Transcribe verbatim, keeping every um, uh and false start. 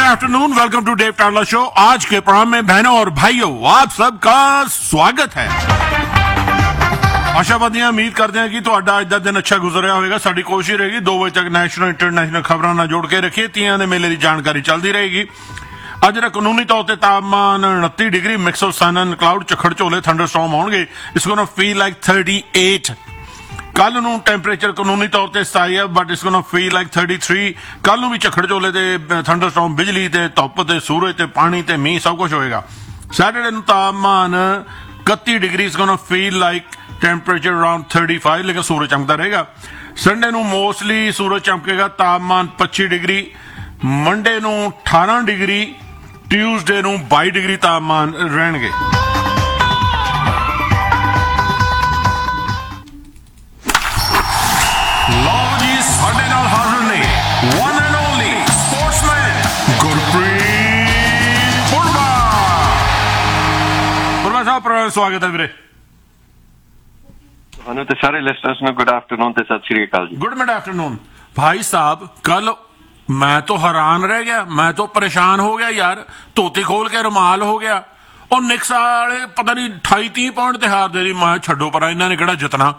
Afternoon, welcome to Dave टावला show. आज के programme में बहनों और भाइयों आप सबका स्वागत है। आशावादी उम्मीद करते हैं कि ਤੁਹਾਡਾ ਅੱਜ ਦਾ ਦਿਨ ਅੱਛਾ ਗੁਜ਼ਰਿਆ ਹੋਵੇਗਾ। ਸਾਡੀ ਕੋਸ਼ਿਸ਼ ਰਹੇਗੀ ਦੋ ਵਜੇ ਤੱਕ ਨੈਸ਼ਨਲ ਇੰਟਰਨੈਸ਼ਨਲ ਖਬਰਾਂ ਨਾਲ ਜੋੜ ਕੇ ਰੱਖੀਏ। ਤੀਆਂ ਦੇ ਮੇਲੇ ਦੀ ਜਾਣਕਾਰੀ ਚੱਲਦੀ ਰਹੇਗੀ। ਅੱਜ ਦਾ ਕਾਨੂੰਨੀ ਤੌਰ ਤੇ ਤਾਪਮਾਨ ਉਨੱਤੀ degree, mix of son and cloud, ਝੱਖੜ ਝੋਲੇ, ਥੰਡਰਸਟਾਰਮ ਆਉਣਗੇ। It's ਗੋਣਾ feel like thirty-eight। ਕੱਲ ਨੂੰ ਟੈਂਪਰੇਚਰ ਕਾਨੂੰਨੀ ਤੌਰ ਤੇ ਸਤਾਈ ਹੈ, but it's ਗੋਣਾ feel like thirty-three। ਕੱਲ ਨੂੰ ਵੀ ਝੱਖੜ ਝੋਲੇ ਤੇ ਥੰਡਰਸਟਾਰਮ, ਬਿਜਲੀ ਤੇ ਧੁੱਪ ਤੇ ਸੂਰਜ ਤੇ ਪਾਣੀ ਤੇ ਮੀਂਹ ਸਭ ਕੁਝ ਹੋਏਗਾ। ਸੈਟਰਡੇ ਨੂੰ ਤਾਪਮਾਨ ਇਕੱਤੀ degree, it's ਗੋਣਾ feel like temperature around thirty-five, ਲੇਕਿਨ ਸੂਰਜ ਚਮਕਦਾ ਰਹੇਗਾ। ਸੰਡੇ ਨੂੰ ਮੋਸਟਲੀ ਸੂਰਜ ਚਮਕੇਗਾ, ਤਾਪਮਾਨ ਪੱਚੀ ਡਿਗਰੀ। ਮੰਡੇ ਨੂੰ ਅਠਾਰਾਂ ਡਿਗਰੀ, ਟਿਊਜ਼ਡੇ ਨੂੰ ਬਾਈ ਡਿਗਰੀ ਤਾਪਮਾਨ ਰਹਿਣਗੇ। ਲਓ ਜੀ, ਸਾਡੇ ਨਾਲ ਹਾਜ਼ਰ ਨੇ one and only sportsman Gurpreet ਪੁਰਵਾ। ਪੁਰਵਾ Sahib, programme ਸਵਾਗਤ ਹੈ ਵੀਰੇ। ਤੁਹਾਨੂੰ ਤੇ ਸਾਰੇ ਲਿਸਨਰਸ ਨੂੰ ਗੁੱਡ ਆਫਟਰਨੂਨ ਤੇ ਸਤਿ ਸ਼੍ਰੀ ਅਕਾਲ ਜੀ। गुड मिड आफ्टरनून भाई साहब। कल मैं तो हैरान रह गया, मैं तो परेशान हो गया यार। धोती खोल के रुमाल हो गया। और निक्स वाले पता नहीं अठाई तीह पॉइंट ते हार दे रही। मैं छड्डो पर इन्होंने किहड़ा जितना।